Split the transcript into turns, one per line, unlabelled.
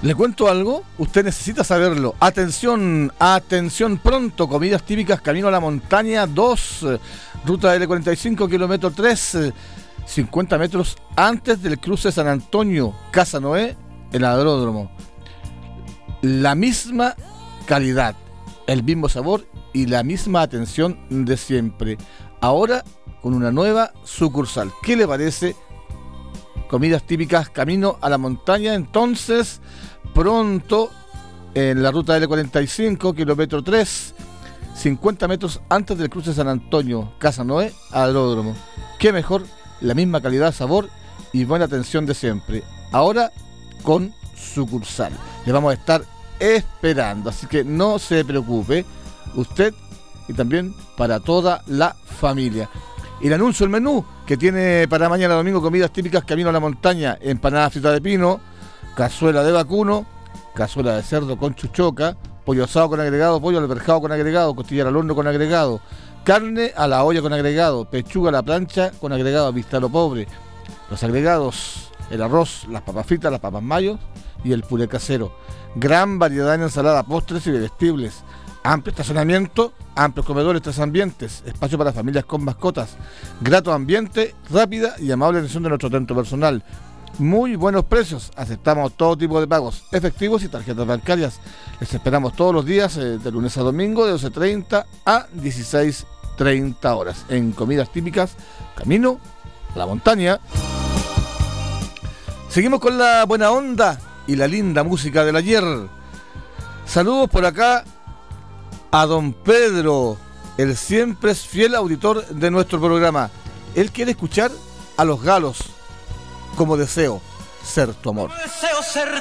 ¿Le cuento algo? Usted necesita saberlo. Atención, atención pronto. Comidas típicas Camino a la Montaña 2, ruta L45, kilómetro 3, 50 metros antes del cruce San Antonio, Casa Noé, el aeródromo. La misma calidad, el mismo sabor y la misma atención de siempre. Ahora con una nueva sucursal. ¿Qué le parece? Comidas típicas Camino a la Montaña, entonces, pronto, en la ruta L45, kilómetro 3, 50 metros antes del cruce San Antonio, Casa Noé, aeródromo. ¿Qué mejor? La misma calidad, sabor y buena atención de siempre. Ahora con sucursal. Le vamos a estar esperando, así que no se preocupe, usted y también para toda la familia. Y le anuncio el menú que tiene para mañana domingo: comidas típicas Camino a la Montaña, empanada frita de pino, cazuela de vacuno, cazuela de cerdo con chuchoca, pollo asado con agregado, pollo alberjado con agregado, costillar al horno con agregado, carne a la olla con agregado, pechuga a la plancha con agregado, vista a lo pobre. Los agregados: el arroz, las papas fritas, las papas mayo y el puré casero. Gran variedad en ensalada, postres y bebestibles. Amplio estacionamiento, amplios comedores, 3 ambientes, espacio para familias con mascotas, grato ambiente, rápida y amable atención de nuestro atento personal. Muy buenos precios, aceptamos todo tipo de pagos, efectivos y tarjetas bancarias. Les esperamos todos los días, de lunes a domingo, de 12:30 a 16:30 horas, en comidas típicas Camino a la Montaña. Seguimos con la buena onda y la linda música del ayer. Saludos por acá a don Pedro, el siempre es fiel auditor de nuestro programa. Él quiere escuchar a Los Galos, como deseo ser tu amor.
Deseo ser